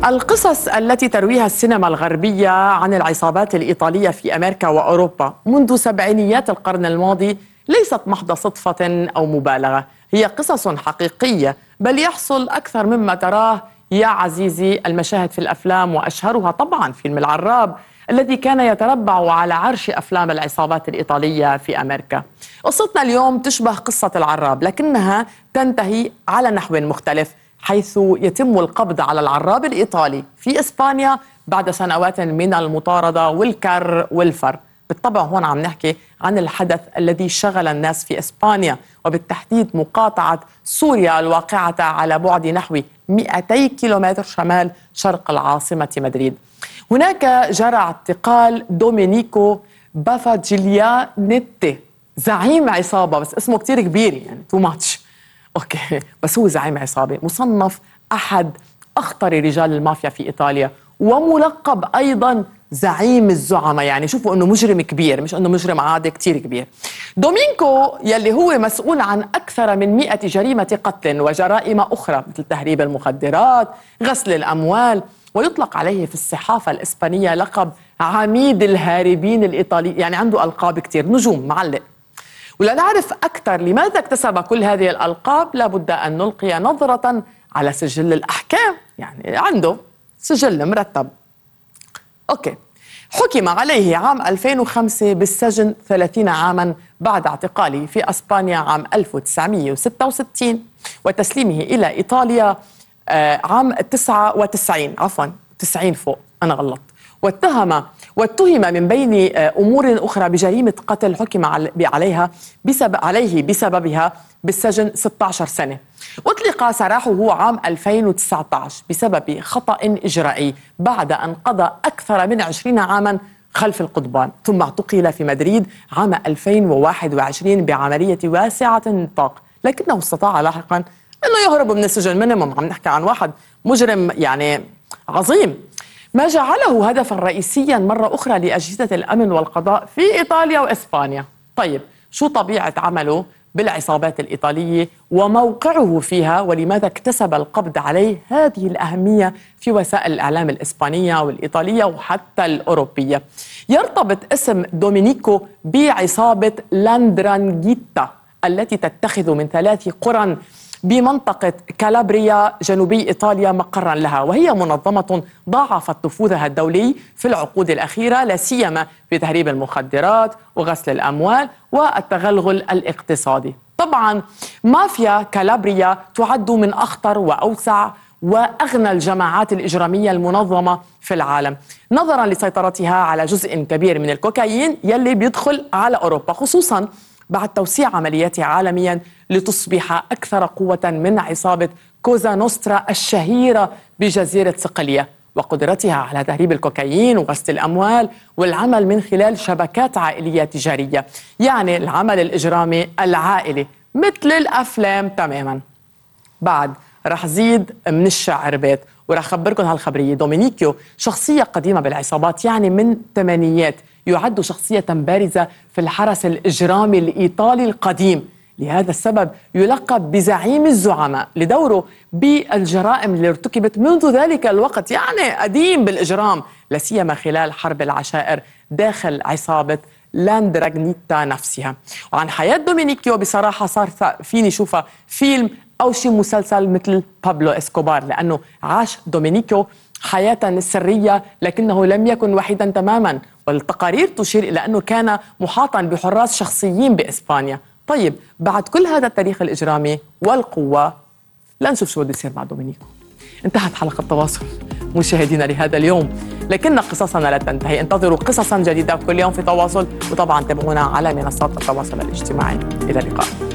القصص التي ترويها السينما الغربية عن العصابات الإيطالية في أمريكا وأوروبا منذ سبعينيات القرن الماضي ليست محض صدفة أو مبالغة، هي قصص حقيقية، بل يحصل أكثر مما تراه يا عزيزي. المشاهد في الأفلام وأشهرها طبعا فيلم العراب الذي كان يتربع على عرش أفلام العصابات الإيطالية في أمريكا. قصتنا اليوم تشبه قصة العراب لكنها تنتهي على نحو مختلف، حيث يتم القبض على العراب الإيطالي في إسبانيا بعد سنوات من المطاردة والكر والفر. بالطبع هون عم نحكي عن الحدث الذي شغل الناس في إسبانيا، وبالتحديد مقاطعة سوريا الواقعة على بعد نحو 200 كيلومتر شمال شرق العاصمة مدريد. هناك جرى اعتقال دومينيكو بافاجيليانيتي، زعيم عصابة، بس اسمه كتير كبير يعني تو ماتش. اوكي، بس هو زعيم عصابة مصنف أحد أخطر رجال المافيا في إيطاليا، وملقب أيضا زعيم الزعماء. يعني شوفوا انه مجرم كبير، مش انه مجرم عادي، كتير كبير. دومينيكو يلي هو مسؤول عن اكثر من 100 جريمة قتل وجرائم اخرى مثل تهريب المخدرات، غسل الاموال، ويطلق عليه في الصحافة الاسبانية لقب عميد الهاربين الايطالي. يعني عنده القاب كتير، نجوم معلق. ولنعرف اكثر لماذا اكتسب كل هذه الالقاب لابد ان نلقي نظرة على سجل الاحكام. يعني عنده سجل مرتب. أوكي، حكم عليه عام 2005 بالسجن 30 عاما بعد اعتقاله في أسبانيا عام 1966 وتسليمه إلى إيطاليا عام 99، عفوا 90 فوق، أنا غلط. واتهم من بين أمور أخرى بجريمة قتل حكم عليه بسببها بالسجن 16 سنة. أطلق سراحه عام 2019 بسبب خطأ إجرائي بعد أن قضى أكثر من 20 عاما خلف القضبان، ثم اعتقل في مدريد عام 2021 بعملية واسعة النطاق، لكنه استطاع لاحقا أنه يهرب من السجن. مينيموم عم نحكي عن واحد مجرم يعني عظيم، ما جعله هدفا رئيسيا مرة أخرى لأجهزة الأمن والقضاء في إيطاليا وإسبانيا. طيب، شو طبيعة عمله بالعصابات الإيطالية وموقعه فيها، ولماذا اكتسب القبض عليه هذه الأهمية في وسائل الإعلام الإسبانية والإيطالية وحتى الأوروبية؟ يرتبط اسم دومينيكو بعصابة لاندرانجيتا التي تتخذ من 3 قرى بمنطقة كالابريا جنوبي إيطاليا مقرا لها، وهي منظمة ضاعفت نفوذها الدولي في العقود الأخيرة، لا سيما في تهريب المخدرات وغسل الأموال والتغلغل الاقتصادي. طبعا مافيا كالابريا تعد من أخطر وأوسع وأغنى الجماعات الإجرامية المنظمة في العالم، نظرا لسيطرتها على جزء كبير من الكوكايين يلي بيدخل على أوروبا، خصوصا بعد توسيع عملياتها عالميا لتصبح أكثر قوة من عصابة كوزا نوسترا الشهيرة بجزيرة صقلية، وقدرتها على تهريب الكوكايين وغسل الأموال والعمل من خلال شبكات عائلية تجارية. يعني العمل الإجرامي العائلي مثل الأفلام تماما. بعد رح زيد من الشعر بيت ورح أخبركم هالخبرية. دومينيكو شخصية قديمة بالعصابات، يعني من الثمانينيات، يعد شخصية بارزة في الحرس الإجرامي الإيطالي القديم. لهذا السبب يلقب بزعيم الزعماء لدوره بالجرائم اللي ارتكبت منذ ذلك الوقت، يعني قديم بالإجرام، لا سيما خلال حرب العشائر داخل عصابة لاندراغنيتا نفسها. وعن حياة دومينيكو بصراحة صار فيني شوفها فيلم أو شي مسلسل مثل بابلو إسكوبار، لأنه عاش دومينيكو حياة سرية لكنه لم يكن وحيدا تماما، والتقارير تشير إلى أنه كان محاطا بحراس شخصيين بإسبانيا. طيب، بعد كل هذا التاريخ الإجرامي والقوة، لنشوف شو بده يصير مع دومينيكو. انتهت حلقة تواصل مشاهدينا لهذا اليوم، لكن قصصنا لا تنتهي. انتظروا قصصا جديدة كل يوم في تواصل، وطبعا تابعونا على منصات التواصل الاجتماعي. إلى اللقاء.